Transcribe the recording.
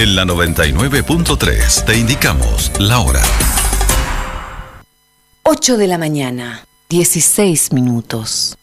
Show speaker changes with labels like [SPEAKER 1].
[SPEAKER 1] En la 99.3 te indicamos la hora.
[SPEAKER 2] 8 de la mañana, 16 minutos.